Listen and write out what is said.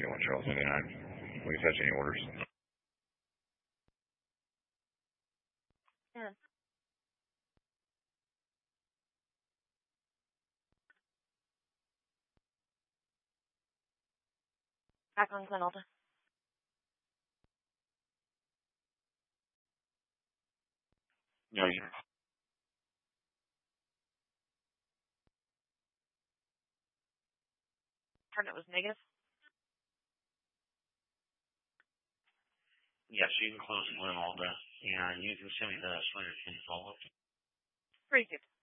81 Charles 79. Will you touch any orders? Yeah. Back on Glen Alta. No, you. Heard it was negative. Yes, you can close Glen Alta, and you can send me the Slater 10 follow-up. Pretty good.